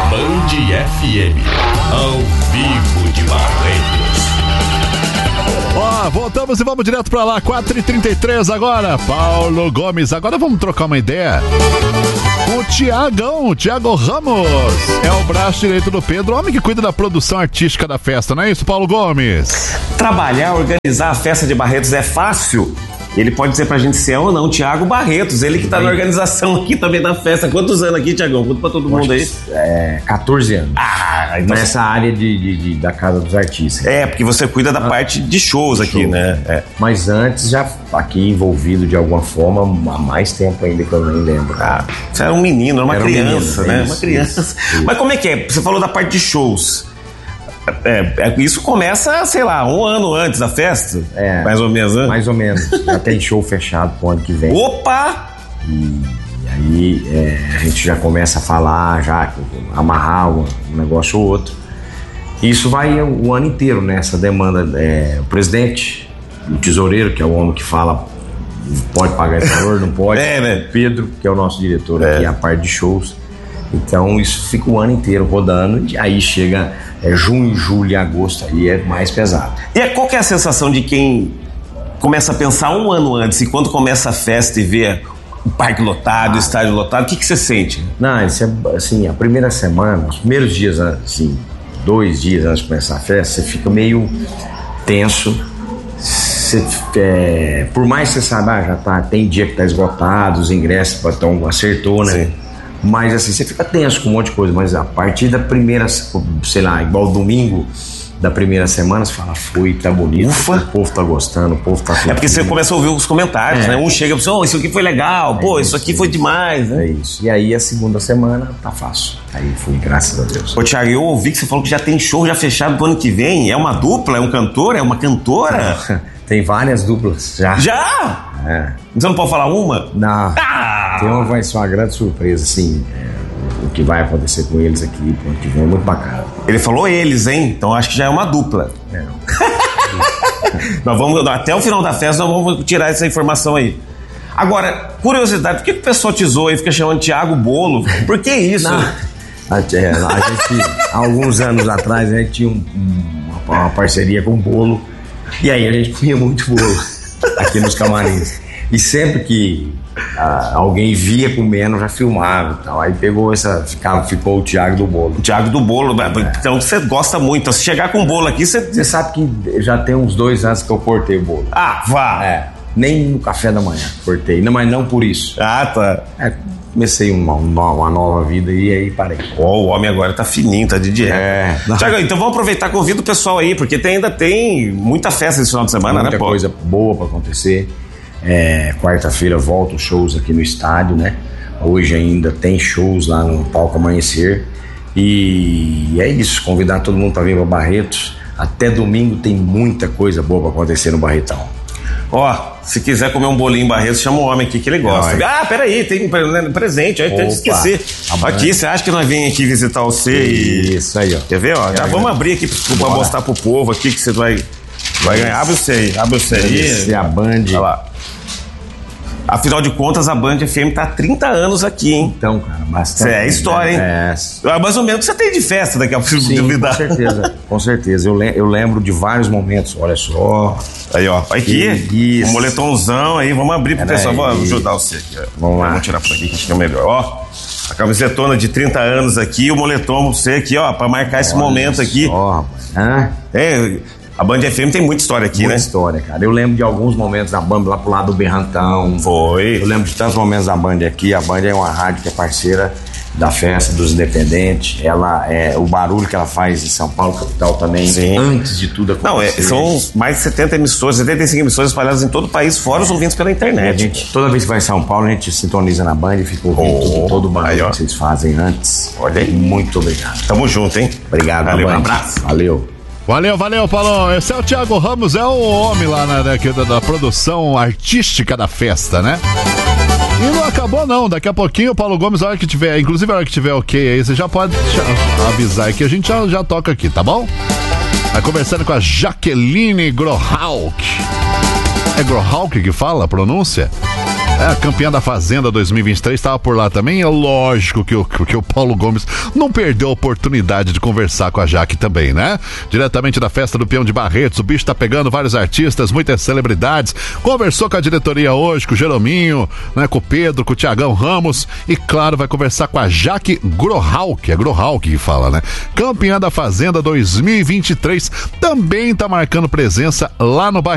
Band FM, ao vivo de Barretos. Voltamos e vamos direto pra lá, 4h33 agora. Paulo Gomes, agora vamos trocar uma ideia com o Thiago Ramos. É o braço direito do Pedro, homem que cuida da produção artística da festa, não é isso, Paulo Gomes? Trabalhar, organizar a festa de Barretos é fácil? Ele pode dizer pra gente se é ou não. Thiago Barretos, ele que tá na organização aqui também da festa. Quantos anos aqui, Thiagão? Conta pra todo mundo aí. 14 anos. Então nessa área da Casa dos Artistas. Porque você cuida da parte de shows aqui, né? Mas antes, já aqui envolvido de alguma forma, há mais tempo ainda que eu nem lembro. Você era um menino, era uma criança, né? Isso, uma criança. Isso. Mas como é que é? Você falou da parte de shows. Isso começa, sei lá, um ano antes da festa? Mais ou menos, né? Mais ou menos. Já tem show fechado pro ano que vem. Opa! E aí a gente já começa a falar, já amarrar um negócio ou outro. Isso vai o ano inteiro, né? Essa demanda. O presidente, o tesoureiro, que é o homem que fala pode pagar esse valor, não pode. O Pedro, que é o nosso diretor aqui, a parte de shows. Então isso fica o ano inteiro rodando, e aí chega junho, julho e agosto, aí é mais pesado. E qual que é a sensação de quem começa a pensar um ano antes, e quando começa a festa e vê o parque lotado, o estádio lotado, o que você sente? Não, isso é assim, a primeira semana, os primeiros dias, assim, 2 dias antes de começar a festa, você fica meio tenso. Por mais que você saiba, tem dia que tá esgotado, os ingressos acertou, né? Sim. Mas assim, você fica tenso com um monte de coisa, mas a partir da primeira, sei lá, igual domingo da primeira semana, você fala, tá bonito, o povo tá gostando, o povo tá... porque você começa a ouvir os comentários, né? Um chega e fala, isso aqui foi legal, isso aqui foi demais, né? É isso, e aí a segunda semana tá fácil, aí foi, graças a Deus. Ô Thiago, eu ouvi que você falou que já tem show já fechado pro ano que vem, é uma dupla, é um cantor, é uma cantora? Tem várias duplas, já? Você não pode falar uma? Não. Vai ser uma grande surpresa, assim, o que vai acontecer com eles aqui pro ano que vem é muito bacana. Ele falou eles, hein? Então acho que já é uma dupla. Nós vamos, até o final da festa, nós vamos tirar essa informação aí. Agora, curiosidade, por que o pessoal te zoa e fica chamando Thiago Bolo? Por que isso? A gente, há alguns anos atrás, a gente tinha uma parceria com o Bolo, e aí a gente comia muito bolo aqui nos camarins. E sempre que alguém via comendo, já filmava e tal. Aí ficou o Thiago do Bolo. O Thiago do Bolo, então você gosta muito. Então, se chegar com o bolo aqui, você sabe que já tem uns 2 anos que eu cortei o bolo. Nem no café da manhã cortei, mas não por isso. Comecei uma nova vida e aí parei. O homem agora tá fininho, tá de dieta. Thiago, então vamos aproveitar, convida o pessoal aí, porque ainda tem muita festa esse final de semana, muita coisa boa pra acontecer. Quarta-feira voltam shows aqui no estádio, né? Hoje ainda tem shows lá no Palco Amanhecer. E é isso, convidar todo mundo pra vir pra Barretos. Até domingo tem muita coisa boa pra acontecer no Barretão. Se quiser comer um bolinho em Barretos, chama o homem aqui que ele gosta. Peraí, tem um presente, aí tem que esquecer. Aqui, você acha que nós vem aqui visitar você Isso aí, ó. Quer ver, Já vamos abrir aqui pra mostrar pro povo aqui que você vai ganhar. Abre você aí. Esse é a Band. Olha lá. Afinal de contas, a Band FM tá há 30 anos aqui, hein? Então, cara, bastante. É história, hein? Mais ou menos que você tem de festa daqui a pouco. Com certeza, com certeza. Eu lembro de vários momentos, olha só. Aí, aqui, um moletomzão aí, vamos abrir pro pessoal, vou ajudar você aqui. Vamos lá. Vamos tirar por aqui que acho que é melhor. A camisetona de 30 anos aqui, o moletom pra você aqui, pra marcar esse momento aqui. A Band FM tem muita história aqui, muita história, cara. Eu lembro de alguns momentos da Band lá pro lado do Berrantão. Eu lembro de tantos momentos da Band aqui. A Band é uma rádio que é parceira da festa dos independentes. Ela o barulho que ela faz em São Paulo, capital também. Sim. Antes de tudo acontecer. São mais de 70 emissoras, 75 emissoras espalhadas em todo o país, fora os ouvintes pela internet. Toda vez que vai em São Paulo, a gente sintoniza na Band e fica ouvindo todo o barulho que vocês fazem antes. Olha aí. Muito obrigado. Tamo junto, hein? Obrigado, Valeu, Band. Um abraço. Valeu, Paulão. Esse é o Thiago Ramos, é o homem lá da produção artística da festa, né? E não acabou não, daqui a pouquinho o Paulo Gomes, a hora que tiver, inclusive a hora que tiver ok aí, você já pode avisar aí que a gente já toca aqui, tá bom? Vai conversando com a Jaqueline Grohawk. É Grohawk que fala a pronúncia? A campeã da Fazenda 2023 estava por lá também. É lógico que o Paulo Gomes não perdeu a oportunidade de conversar com a Jaque também, né? Diretamente da festa do Peão de Barretos, o bicho tá pegando vários artistas, muitas celebridades. Conversou com a diretoria hoje, com o Jerominho, né? Com o Pedro, com o Tiagão Ramos e, claro, vai conversar com a Jaque Grohalk. É Grohalk que fala, né? Campeã da Fazenda 2023 também tá marcando presença lá no bairro